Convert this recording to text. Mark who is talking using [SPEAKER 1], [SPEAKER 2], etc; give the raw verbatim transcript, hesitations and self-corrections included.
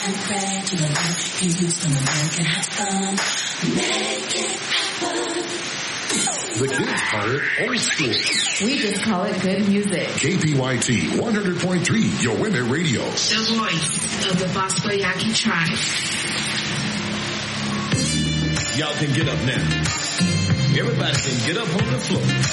[SPEAKER 1] The kids call it old school.
[SPEAKER 2] We just call it good music.
[SPEAKER 1] K P Y T one hundred point three, your women radio.
[SPEAKER 3] The voice of the Bosco Yaqui tribe.
[SPEAKER 4] Y'all can get up now. Everybody can get up on the floor.